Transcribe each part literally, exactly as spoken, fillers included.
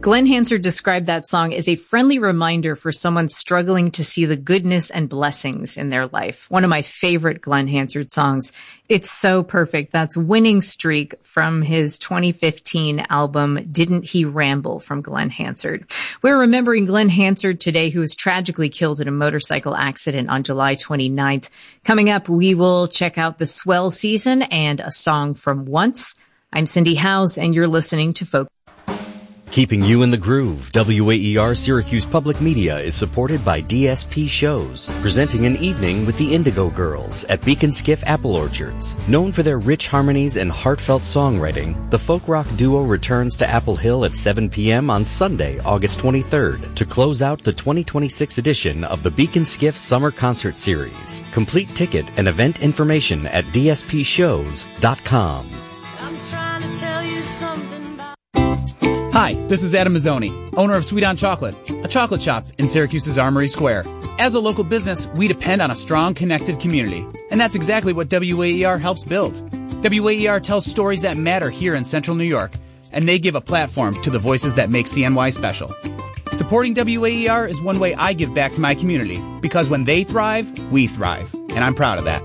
Glenn Hansard described that song as a friendly reminder for someone struggling to see the goodness and blessings in their life. One of my favorite Glenn Hansard songs. It's so perfect. That's Winning Streak from his twenty fifteen album, Didn't He Ramble, from Glenn Hansard. We're remembering Glenn Hansard today, who was tragically killed in a motorcycle accident on July twenty-ninth. Coming up, we will check out the Swell Season and a song from Once. I'm Cindy Howes, and you're listening to Folk. Keeping you in the groove, W A E R Syracuse Public Media is supported by D S P Shows, presenting an evening with the Indigo Girls at Beacon Skiff Apple Orchards. Known for their rich harmonies and heartfelt songwriting, the folk rock duo returns to Apple Hill at seven p.m. on Sunday, August twenty-third, to close out the twenty twenty-six edition of the Beacon Skiff Summer Concert Series. Complete ticket and event information at d s p shows dot com. I'm trying to tell you something. Hi, this is Adam Mazzoni, owner of Sweet on Chocolate, a chocolate shop in Syracuse's Armory Square. As a local business, we depend on a strong, connected community, and that's exactly what W A E R helps build. W A E R tells stories that matter here in Central New York, and they give a platform to the voices that make C N Y special. Supporting W A E R is one way I give back to my community, because when they thrive, we thrive, and I'm proud of that.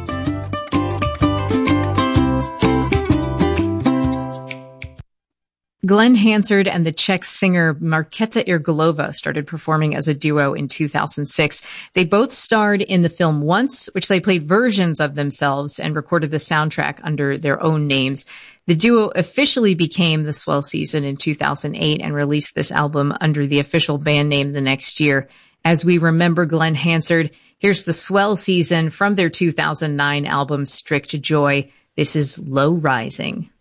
Glenn Hansard and the Czech singer Markéta Irglová started performing as a duo in two thousand six. They both starred in the film Once, which they played versions of themselves and recorded the soundtrack under their own names. The duo officially became the Swell Season in two thousand eight and released this album under the official band name the next year. As we remember Glenn Hansard, here's the Swell Season from their two thousand nine album Strict Joy. This is Low Rising.